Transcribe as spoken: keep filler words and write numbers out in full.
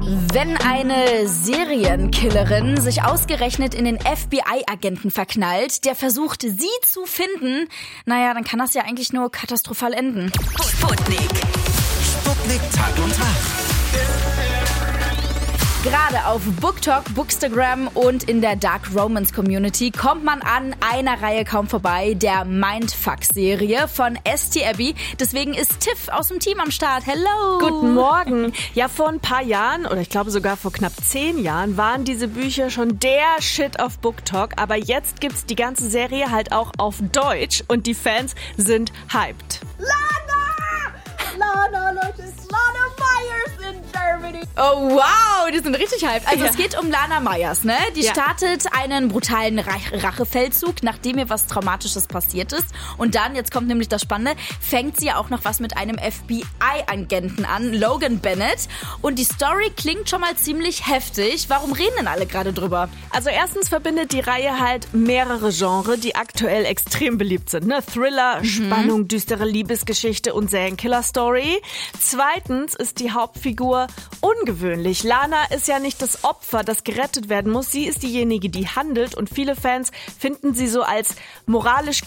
Wenn eine Serienkillerin sich ausgerechnet in den F B I-Agenten verknallt, der versucht, sie zu finden, naja, dann kann das ja eigentlich nur katastrophal enden. Sputnik. Sputnik Tag und Tag. Gerade auf BookTok, Bookstagram und in der Dark Romance Community kommt man an einer Reihe kaum vorbei, der Mindfuck-Serie von S T Abby. Deswegen ist Tiff aus dem Team am Start. Hello! Guten Morgen. Ja, vor ein paar Jahren, oder ich glaube sogar vor knapp zehn Jahren, waren diese Bücher schon der Shit auf BookTok. Aber jetzt gibt's die ganze Serie halt auch auf Deutsch und die Fans sind hyped. Lana! Lana, Leute, ist Lana Myers in Germany. Oh wow, die sind richtig hyped. Also ja. Es geht um Lana Myers, ne? Die ja. startet einen brutalen Rach- Rachefeldzug, nachdem ihr was Traumatisches passiert ist. Und dann, jetzt kommt nämlich das Spannende, fängt sie ja auch noch was mit einem F B I-Agenten an, Logan Bennett. Und die Story klingt schon mal ziemlich heftig. Warum reden denn alle gerade drüber? Also erstens verbindet die Reihe halt mehrere Genres, die aktuell extrem beliebt sind. Ne? Thriller, mhm. Spannung, düstere Liebesgeschichte und Serienkiller-Story. Zweitens ist die Hauptfigur ungewöhnlich. Lana ist ja nicht das Opfer, das gerettet werden muss. Sie ist diejenige, die handelt und viele Fans finden sie so als moralisch